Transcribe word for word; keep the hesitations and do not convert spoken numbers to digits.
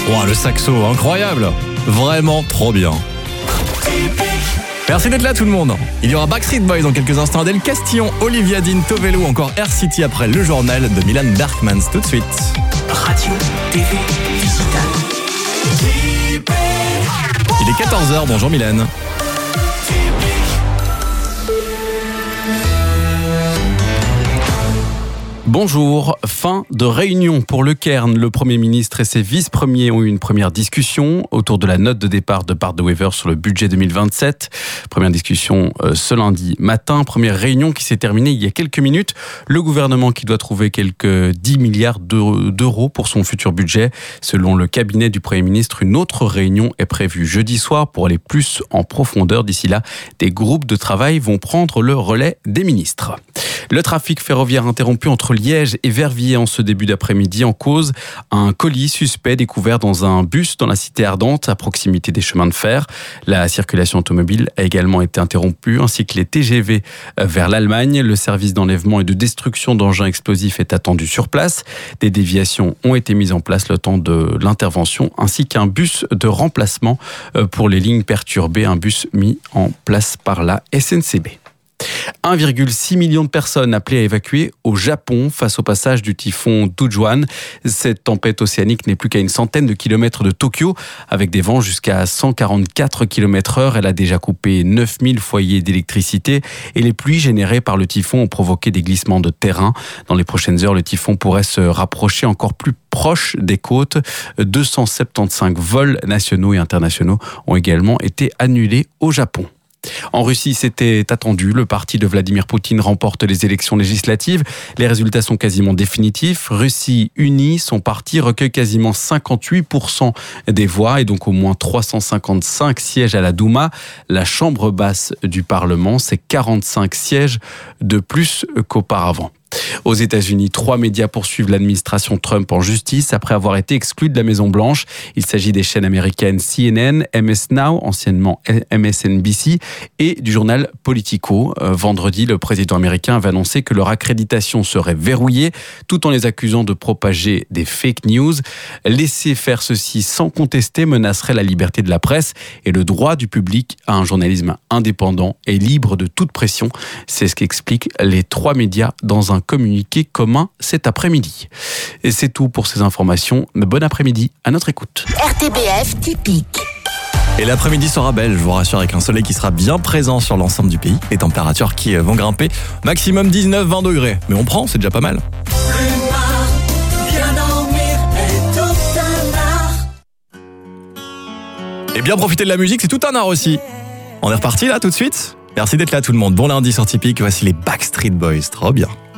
Wow, le saxo, incroyable. Vraiment trop bien. Merci d'être là tout le monde. Il y aura Backstreet Boys dans quelques instants, Adèle Castillon, Olivia Dean, Tovelo ou encore Air City après le journal de Milan Berkmans tout de suite. Radio, T V, digital. Il est quatorze heures, bonjour Mylène. Bonjour, fin de réunion pour le Cairn. Le Premier ministre et ses vice-premiers ont eu une première discussion autour de la note de départ de Bart De Wever sur le budget deux mille vingt-sept. Première discussion euh, ce lundi matin, première réunion qui s'est terminée il y a quelques minutes. Le gouvernement qui doit trouver quelques dix milliards d'euros pour son futur budget. Selon le cabinet du Premier ministre, une autre réunion est prévue jeudi soir pour aller plus en profondeur. D'ici là, des groupes de travail vont prendre le relais des ministres. Le trafic ferroviaire interrompu entre Liège et Verviers en ce début d'après-midi en cause un colis suspect découvert dans un bus dans la cité ardente à proximité des chemins de fer. La circulation automobile a également été interrompue ainsi que les T G V vers l'Allemagne. Le service d'enlèvement et de destruction d'engins explosifs est attendu sur place. Des déviations ont été mises en place le temps de l'intervention ainsi qu'un bus de remplacement pour les lignes perturbées, un bus mis en place par la S N C B. un virgule six million de personnes appelées à évacuer au Japon face au passage du typhon Dujuan. Cette tempête océanique n'est plus qu'à une centaine de kilomètres de Tokyo, avec des vents jusqu'à cent quarante-quatre kilomètres heure. Elle a déjà coupé neuf mille foyers d'électricité et les pluies générées par le typhon ont provoqué des glissements de terrain. Dans les prochaines heures, le typhon pourrait se rapprocher encore plus proche des côtes. deux cent soixante-quinze vols nationaux et internationaux ont également été annulés au Japon. En Russie, c'était attendu. Le parti de Vladimir Poutine remporte les élections législatives. Les résultats sont quasiment définitifs. Russie unie, son parti recueille quasiment cinquante-huit pour cent des voix et donc au moins trois cent cinquante-cinq sièges à la Douma. La chambre basse du Parlement, c'est quarante-cinq sièges de plus qu'auparavant. Aux États-Unis, trois médias poursuivent l'administration Trump en justice après avoir été exclus de la Maison-Blanche. Il s'agit des chaînes américaines C N N, M S Now, anciennement M S N B C, et du journal Politico. Euh, vendredi, le président américain avait annoncé que leur accréditation serait verrouillée, tout en les accusant de propager des fake news. Laisser faire ceci sans contester menacerait la liberté de la presse et le droit du public à un journalisme indépendant et libre de toute pression. C'est ce qu'expliquent les trois médias dans un communiqué commun cet après-midi. Et c'est tout pour ces informations. Bon après-midi, à notre écoute. R T B F typique. Et l'après-midi sera belle, je vous rassure, avec un soleil qui sera bien présent sur l'ensemble du pays. Les températures qui vont grimper, maximum dix-neuf à vingt degrés. Mais on prend, c'est déjà pas mal. Et bien profiter de la musique, c'est tout un art aussi. On est reparti là tout de suite. Merci d'être là tout le monde. Bon lundi sur Typique, voici les Backstreet Boys, trop bien.